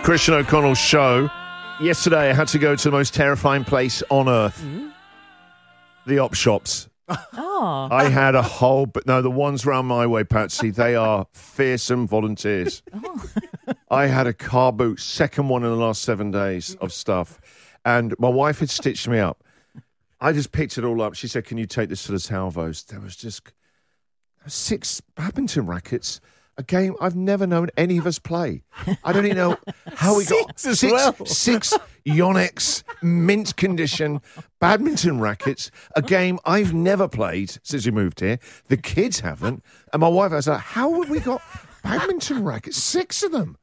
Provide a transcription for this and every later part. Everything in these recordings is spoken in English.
Christian O'Connell show. Yesterday, I had to go to the most terrifying place on earth. The op shops. Oh. I had a whole... But no, the ones round my way, Patsy, they are fearsome volunteers. I had a car boot, second one in the last 7 days of stuff. And my wife had stitched me up. I just picked it all up. She said, can you take this to the Salvos? There was just 6 badminton rackets. A game I've never known any of us play. I don't even know how we got 6 Yonex mint condition badminton rackets. A game I've never played since we moved here. The kids haven't. And my wife was like, how have we got badminton rackets? 6 of them.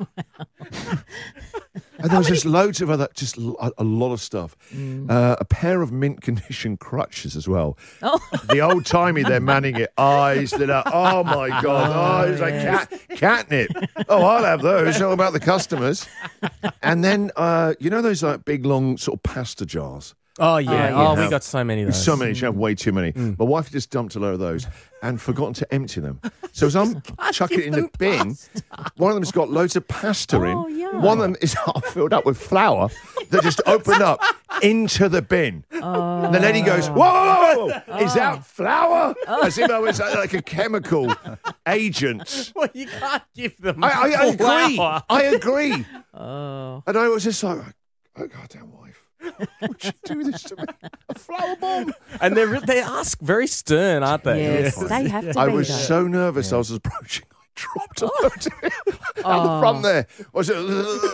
And there was just loads of other, just a lot of stuff. A pair of mint condition crutches as well. Oh. The old timey, they're manning it. Eyes lit up. Oh my God! It's like catnip. Oh, I'll have those. All about the customers. And then you know those like big long sort of pasta jars. Oh, yeah. We got so many of those. So many. She had way too many. My wife just dumped a load of those and forgotten to empty them. So as I'm chucking it in the bin, one of them's got loads of pasta in. Yeah. One of them is half filled up with flour that just opened up into the bin. And the lady goes, whoa, whoa, whoa, whoa. Is that flour? As if I was like a chemical agent. Well, you can't give them I agree. flour. I agree. Oh. And I was just like, oh, goddamn wife. Would you do this to me? A flower bomb? And they ask very stern, aren't they? Yes, they have to I be, was though. so nervous. I was approaching. I dropped a load of it out the front there. Was it?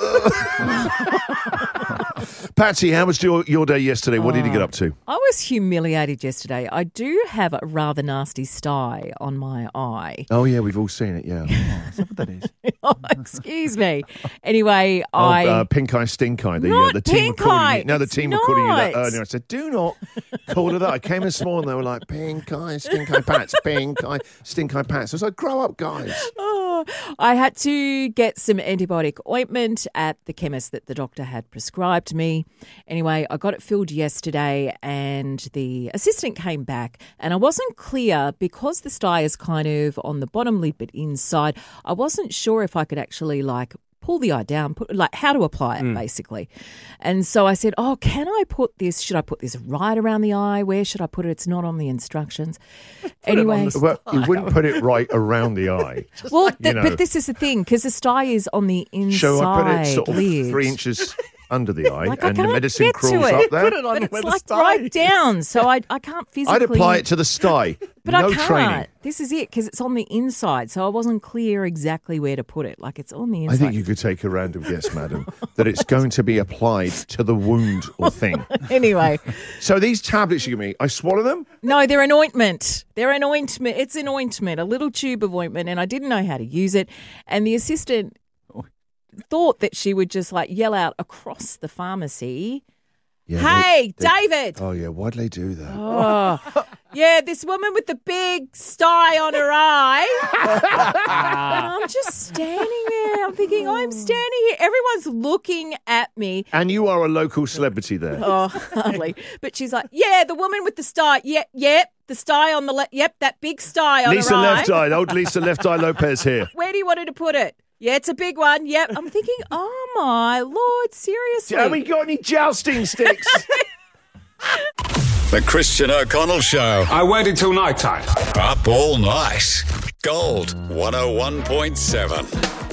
Patsy, how was your day yesterday? What did you get up to? I was humiliated yesterday. I do have a rather nasty sty on my eye. Oh, yeah, we've all seen it, yeah. Is that what that is? Oh, excuse me. Anyway, Pink Eye, Stink Eye. Not The team Pink were calling Eye. you. No, the It's team were calling you that not. earlier. I said, do not call her that. I came this morning, they were like, Pink Eye, Stink Eye, Pats, Pink Eye, Stink Eye, Pats. I was like, grow up, guys. Oh, I had to get some antibiotic ointment at the chemist that the doctor had prescribed me. Anyway, I got it filled yesterday and the assistant came back and I wasn't clear because the sty is kind of on the bottom lid but inside. I wasn't sure if I could actually pull the eye down, how to apply it basically. And so I said, should I put this right around the eye? Where should I put it? It's not on the instructions. Anyway. Well, you wouldn't put it right around the eye. But this is the thing, because the sty is on the inside So I put it sort of lid. 3 inches under the eye I and the can't medicine get to crawls it. up there. Put it on But where it's the right down, so I can't physically... I'd apply it to the sty. But no I can't. training. This is it, because it's on the inside, so I wasn't clear exactly where to put it. It's on the inside. I think you could take a random guess, madam, that it's going to be applied to the wound or thing. Anyway. So these tablets you give me, I swallow them? No, they're an ointment. They're an ointment. It's an ointment, a little tube of ointment, and I didn't know how to use it. And the assistant thought that she would just yell out across the pharmacy, hey, David! Oh, yeah, why'd they do that? Oh, yeah, this woman with the big sty on her eye. And I'm just standing there. I'm thinking, I'm standing here. Everyone's looking at me. And you are a local celebrity there. Oh, hardly. But she's like, yeah, the woman with the sty. Yep, the sty on the left. Yep, that big sty on Lisa her eye. Left Eye, old Lisa Left Eye Lopez here. Where do you want her to put it? Yeah, it's a big one. Yep. I'm thinking, oh, my Lord, seriously. Have we got any jousting sticks? The Christian O'Connell Show. I waited till night time. Up all night. Gold 101.7.